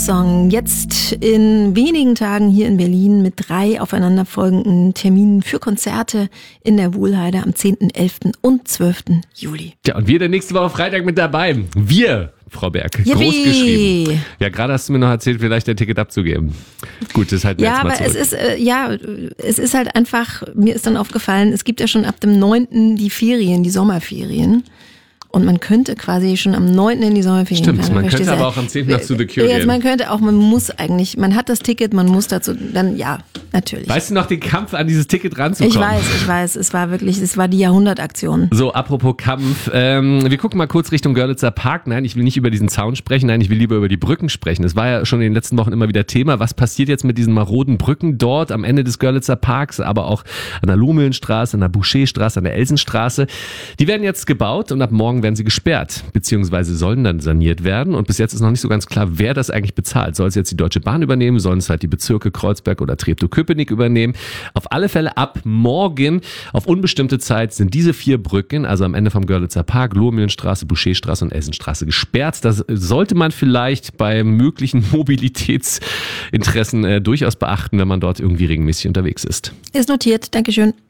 Song. Jetzt in wenigen Tagen hier in Berlin mit 3 aufeinanderfolgenden Terminen für Konzerte in der Wuhlheide am 10., 11. und 12. Juli. Ja, und wir dann nächste Woche Freitag mit dabei. Wir, Frau Berg, Yippie. Groß geschrieben. Ja, gerade hast du mir noch erzählt, vielleicht ein Ticket abzugeben. Gut, das halten wir jetzt mal zurück. Es ist halt einfach, mir ist dann aufgefallen, es gibt ja schon ab dem 9. die Ferien, die Sommerferien. Und man könnte quasi schon am 9. in die Sommerferien Stimmt, fahren. man könnte aber auch am 10. nach To The Cure gehen. Man könnte auch, man hat das Ticket, man muss dazu, dann ja, natürlich. Weißt du noch den Kampf, an dieses Ticket ranzukommen? Ich weiß, es war die Jahrhundertaktion. So, apropos Kampf, wir gucken mal kurz Richtung Görlitzer Park. Nein, ich will nicht über diesen Zaun sprechen, nein, ich will lieber über die Brücken sprechen. Es war ja schon in den letzten Wochen immer wieder Thema, was passiert jetzt mit diesen maroden Brücken dort am Ende des Görlitzer Parks, aber auch an der Lohmühlenstraße, an der Boucherstraße, an der Elsenstraße. Die werden jetzt gebaut und ab morgen werden sie gesperrt, beziehungsweise sollen dann saniert werden. Und bis jetzt ist noch nicht so ganz klar, wer das eigentlich bezahlt. Soll es jetzt die Deutsche Bahn übernehmen? Sollen es halt die Bezirke Kreuzberg oder Treptow-Köpenick übernehmen? Auf alle Fälle ab morgen auf unbestimmte Zeit sind diese 4 Brücken, also am Ende vom Görlitzer Park, Lohmühlenstraße, Boucherstraße und Elsenstraße gesperrt. Das sollte man vielleicht bei möglichen Mobilitätsinteressen durchaus beachten, wenn man dort irgendwie regelmäßig unterwegs ist. Ist notiert. Dankeschön.